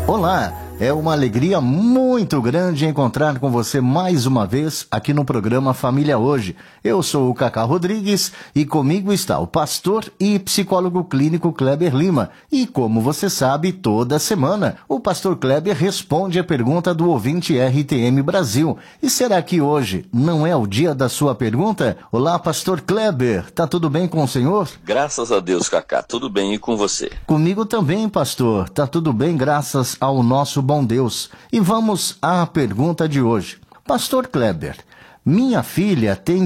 Olá, é uma alegria muito grande encontrar com você mais uma vez aqui no programa Família Hoje. Eu sou o Cacá Rodrigues e comigo está o pastor e psicólogo clínico Kleber Lima. E como você sabe, toda semana o pastor Kleber responde a pergunta do ouvinte RTM Brasil. E será que hoje não é o dia da sua pergunta? Olá, pastor Kleber, tá tudo bem com o senhor? Graças a Deus, Cacá, tudo bem e com você? Comigo também, pastor. Tá tudo bem, graças ao nosso bom Deus. E vamos à pergunta de hoje. Pastor Kleber, minha filha tem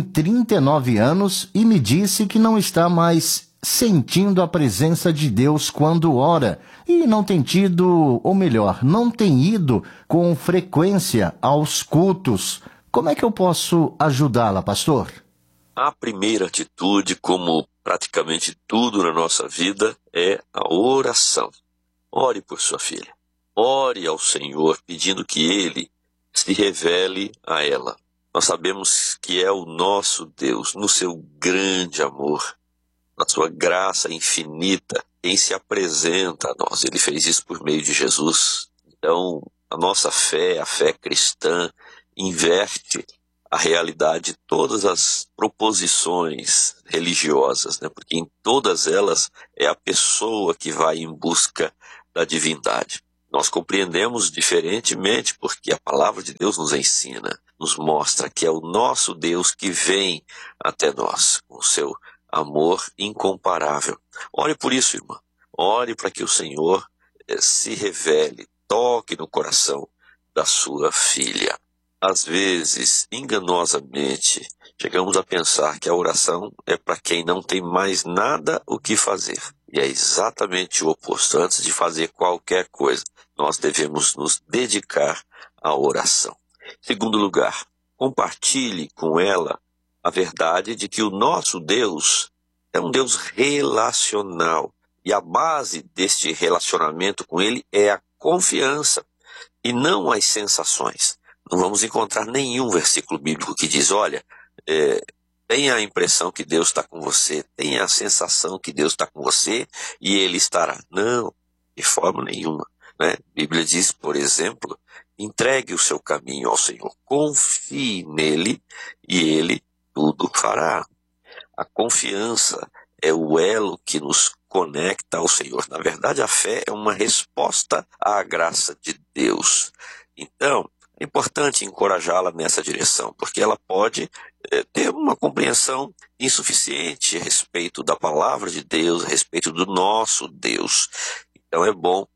39 anos e me disse que não está mais sentindo a presença de Deus quando ora e não tem tido, ou melhor, não tem ido com frequência aos cultos. Como é que eu posso ajudá-la, pastor? A primeira atitude, como praticamente tudo na nossa vida, é a oração. Ore por sua filha. Ore ao Senhor pedindo que Ele se revele a ela. Nós sabemos que é o nosso Deus, no seu grande amor, na sua graça infinita, quem se apresenta a nós. Ele fez isso por meio de Jesus. Então, a nossa fé, a fé cristã, inverte a realidade de todas as proposições religiosas, né? Porque em todas elas é a pessoa que vai em busca da divindade. Nós compreendemos diferentemente porque a palavra de Deus nos ensina, nos mostra que é o nosso Deus que vem até nós com o seu amor incomparável. Ore por isso, irmã. Ore para que o Senhor se revele, toque no coração da sua filha. Às vezes, enganosamente, chegamos a pensar que a oração é para quem não tem mais nada o que fazer. E é exatamente o oposto. Antes de fazer qualquer coisa, nós devemos nos dedicar à oração. Segundo lugar, compartilhe com ela a verdade de que o nosso Deus é um Deus relacional. E a base deste relacionamento com Ele é a confiança e não as sensações. Não vamos encontrar nenhum versículo bíblico que diz, olha, tenha a impressão que Deus está com você, tenha a sensação que Deus está com você e Ele estará. Não, de forma nenhuma. Né? A Bíblia diz, por exemplo, entregue o seu caminho ao Senhor, confie nele e Ele tudo fará. A confiança é o elo que nos conecta ao Senhor. Na verdade, a fé é uma resposta à graça de Deus. Então, é importante encorajá-la nessa direção, porque ela pode ter uma compreensão insuficiente a respeito da palavra de Deus, a respeito do nosso Deus. Então é bom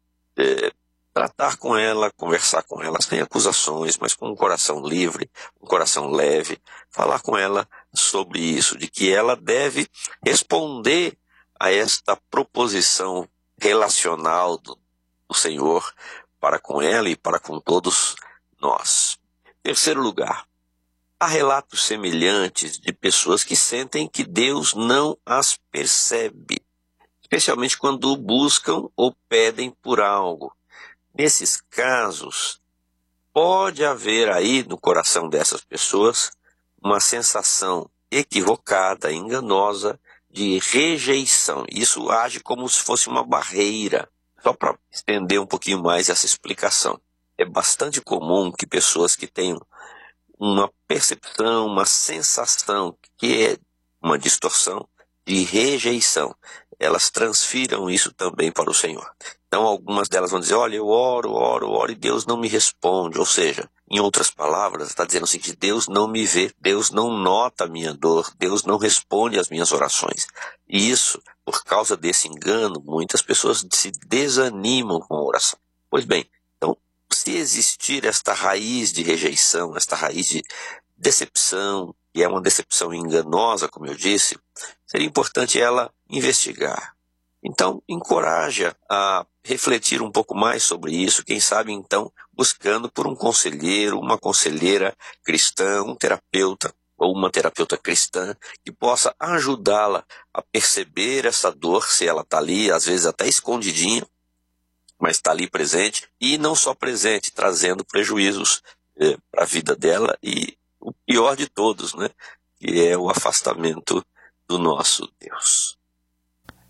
tratar com ela, conversar com ela sem acusações, mas com um coração livre, um coração leve, falar com ela sobre isso, de que ela deve responder a esta proposição relacional do Senhor para com ela e para com todos nós. Terceiro lugar, há relatos semelhantes de pessoas que sentem que Deus não as percebe, especialmente quando o buscam ou pedem por algo. Nesses casos, pode haver aí no coração dessas pessoas uma sensação equivocada, enganosa, de rejeição. Isso age como se fosse uma barreira. Só para estender um pouquinho mais essa explicação. É bastante comum que pessoas que tenham uma percepção, uma sensação que é uma distorção de rejeição, elas transfiram isso também para o Senhor. Então algumas delas vão dizer, olha, eu oro e Deus não me responde. Ou seja, em outras palavras, está dizendo assim que Deus não me vê, Deus não nota a minha dor, Deus não responde às minhas orações. E isso, por causa desse engano, muitas pessoas se desanimam com a oração. Pois bem, então, se existir esta raiz de rejeição, esta raiz de decepção, que é uma decepção enganosa, como eu disse, seria importante ela investigar. Então, encoraja a refletir um pouco mais sobre isso, quem sabe então buscando por um conselheiro, uma conselheira cristã, um terapeuta ou uma terapeuta cristã que possa ajudá-la a perceber essa dor, se ela está ali, às vezes até escondidinha, mas está ali presente, e não só presente, trazendo prejuízos para a vida dela e o pior de todos, né, que é o afastamento do nosso Deus.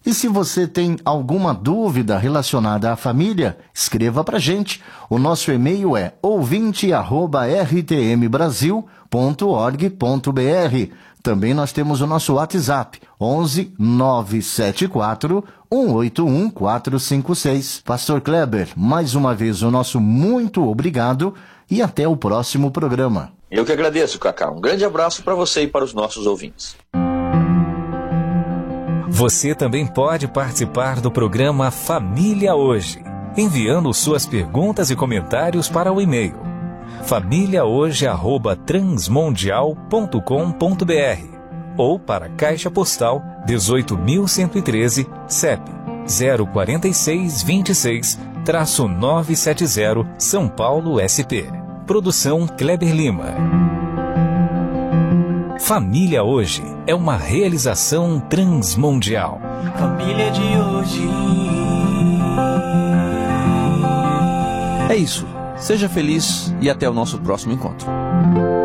E se você tem alguma dúvida relacionada à família, escreva pra gente. O nosso e-mail é ouvinte@rtmbrasil.org.br. Também nós temos o nosso WhatsApp, 11 974 181 456. Pastor Kleber, mais uma vez o nosso muito obrigado e até o próximo programa. Eu que agradeço, Cacá. Um grande abraço para você e para os nossos ouvintes. Você também pode participar do programa Família Hoje, enviando suas perguntas e comentários para o e-mail famíliahoje@transmundial.com.br ou para a Caixa Postal 18.113, CEP 04626-970, São Paulo, SP. Produção Kleber Lima. Família Hoje é uma realização transmundial. Família de hoje. É isso. Seja feliz e até o nosso próximo encontro.